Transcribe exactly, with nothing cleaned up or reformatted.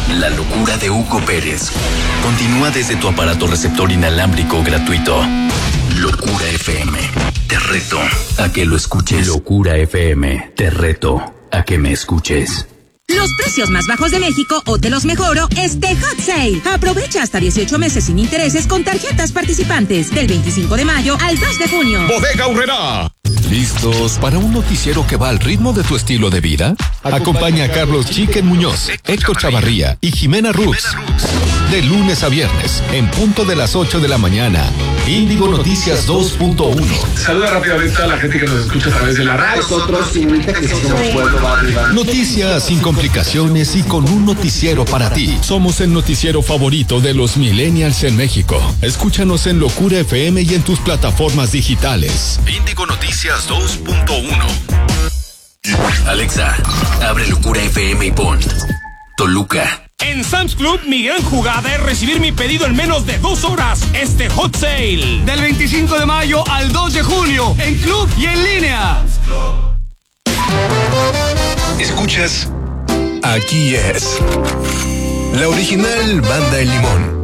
La locura de Hugo Pérez continúa desde tu aparato receptor inalámbrico gratuito. Locura F M. Te reto a que lo escuches. Locura F M. Te reto a que me escuches. Los precios más bajos de México o te los mejoro este Hot Sale. Aprovecha hasta dieciocho meses sin intereses con tarjetas participantes del veinticinco de mayo al dos de junio. Bodega Aurrerá. ¿Listos para un noticiero que va al ritmo de tu estilo de vida? Acompaña a Carlos Chiquen Muñoz, Héctor Chavarría y Jimena Rux. De lunes a viernes, en punto de las ocho de la mañana. Índigo Noticias dos punto uno. Saluda rápidamente a la gente que nos escucha a través de la radio. Nosotros, señorita, que somos Pueblo Barrio. Noticias sin complicaciones y con un noticiero para ti. Somos el noticiero favorito de los millennials en México. Escúchanos en Locura F M y en tus plataformas digitales. Índigo Noticias dos punto uno. Alexa, abre Locura F M y pon Toluca. En Sam's Club, mi gran jugada es recibir mi pedido en menos de dos horas. Este Hot Sale. Del veinticinco de mayo al dos de junio. En club y en línea. Escuchas. Aquí es. La original Banda El Limón.